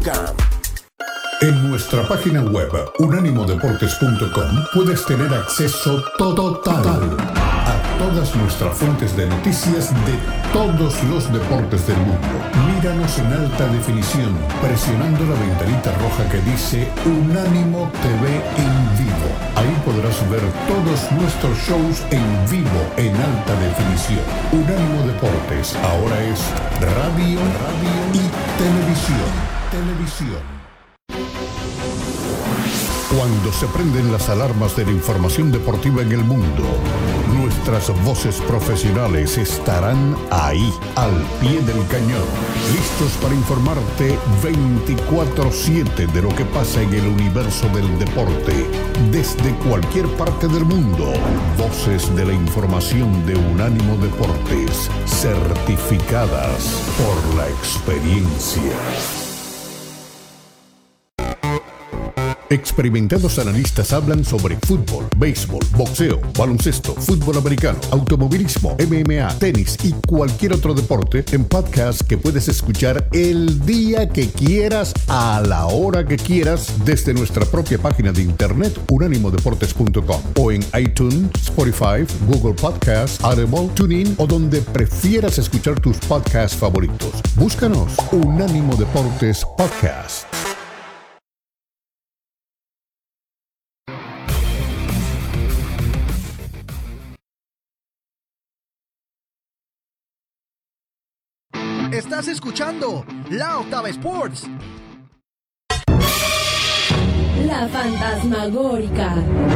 En nuestra página web unánimodeportes.com puedes tener acceso total a todas nuestras fuentes de noticias de todos los deportes del mundo. Míranos en alta definición presionando la ventanita roja que dice Unánimo TV en vivo. Ahí podrás ver todos nuestros shows en vivo en alta definición. Unánimo Deportes ahora es radio y televisión. Cuando se prenden las alarmas de la información deportiva en el mundo, nuestras voces profesionales estarán ahí, al pie del cañón, listos para informarte 24/7 de lo que pasa en el universo del deporte, desde cualquier parte del mundo. Voces de la información de Unánimo Deportes, certificadas por la experiencia. Experimentados analistas hablan sobre fútbol, béisbol, boxeo, baloncesto, fútbol americano, automovilismo, MMA, tenis y cualquier otro deporte en podcast que puedes escuchar el día que quieras, a la hora que quieras, desde nuestra propia página de internet unánimodeportes.com o en iTunes, Spotify, Google Podcasts, Audible, TuneIn o donde prefieras escuchar tus podcasts favoritos. Búscanos Unánimo Deportes Podcast. Estás escuchando La Octava Sports. La Fantasmagórica.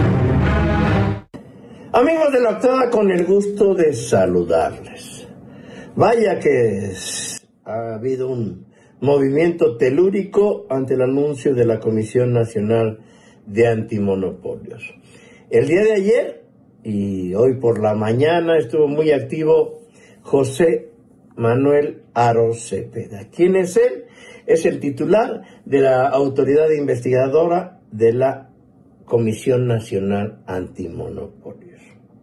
Amigos de La Octava, con el gusto de saludarles. Vaya que ha habido un movimiento telúrico ante el anuncio de la Comisión Nacional de Antimonopolios. El día de ayer y hoy por la mañana estuvo muy activo José Manuel Aro Cepeda. ¿Quién es él? Es el titular de la autoridad investigadora de la Comisión Nacional Antimonopolios.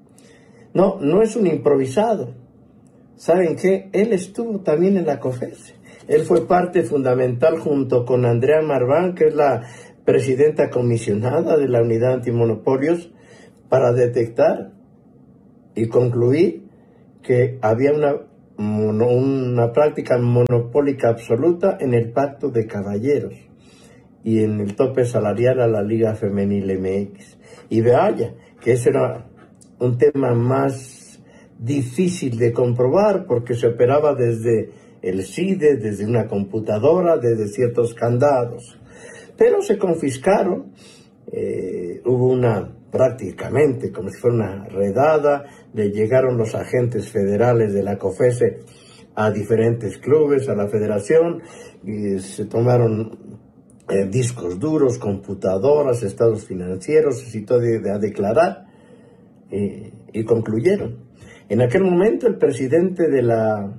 No es un improvisado. ¿Saben qué? Él estuvo también en la COFESE. Él fue parte fundamental junto con Andrea Marván, que es la presidenta comisionada de la Unidad Antimonopolios, para detectar y concluir que había una práctica monopólica absoluta en el Pacto de Caballeros y en el tope salarial a la Liga Femenil MX. Y vaya, que ese era un tema más difícil de comprobar porque se operaba desde el CIDE, desde una computadora, desde ciertos candados. Pero se confiscaron, hubo prácticamente como si fuera una redada, le llegaron los agentes federales de la COFESE a diferentes clubes, a la federación, y se tomaron discos duros, computadoras, estados financieros, se citó a declarar y concluyeron. En aquel momento el presidente de la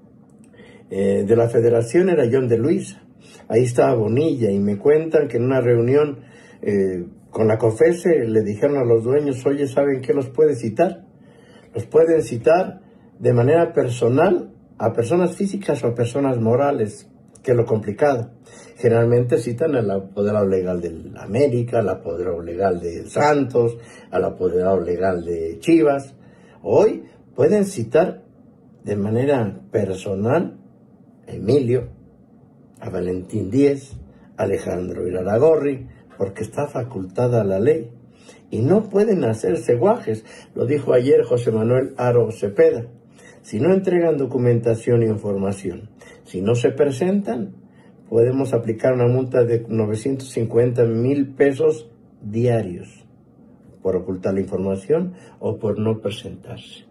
federación era John de Luisa, ahí estaba Bonilla, y me cuentan que en una reunión con la COFESE le dijeron a los dueños: oye, ¿saben qué los puede citar? Los pueden citar de manera personal a personas físicas o a personas morales, que es lo complicado. Generalmente citan al apoderado legal del América, al apoderado legal de Santos, al apoderado legal de Chivas. Hoy pueden citar de manera personal a Emilio, a Valentín Díez, a Alejandro Iraragorri, porque está facultada la ley. Y no pueden hacerse guajes, lo dijo ayer José Manuel Aro Cepeda. Si no entregan documentación e información, si no se presentan, podemos aplicar una multa de 950,000 pesos diarios por ocultar la información o por no presentarse.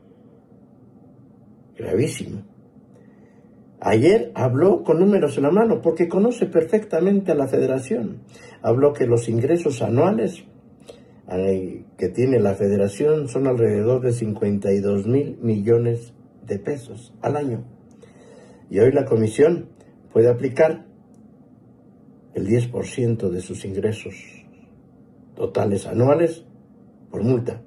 Gravísimo. Ayer habló con números en la mano porque conoce perfectamente a la federación. Habló que los ingresos anuales que tiene la federación son alrededor de 52,000 millones de pesos al año. Y hoy la comisión puede aplicar el 10% de sus ingresos totales anuales por multa.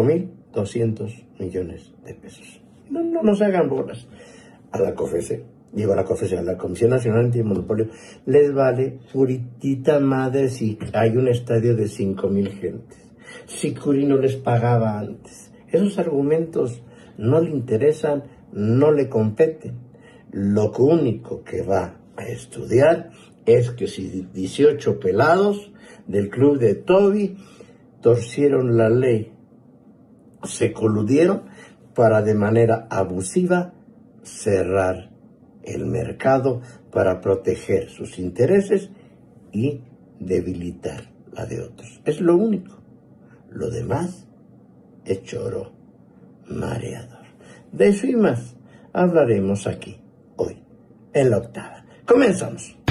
5,200 millones de pesos. No nos hagan bolas. A la COFESE la Comisión Nacional Antimonopolio, les vale puritita madre si hay un estadio de 5,000 gentes. Si Curi no les pagaba antes. Esos argumentos no le interesan, no le competen. Lo único que va a estudiar es que si 18 pelados del club de Toby torcieron la ley, se coludieron para de manera abusiva cerrar el mercado para proteger sus intereses y debilitar la de otros. Es lo único. Lo demás es choro mareador. De eso y más hablaremos aquí, hoy, en La Octava. Comenzamos.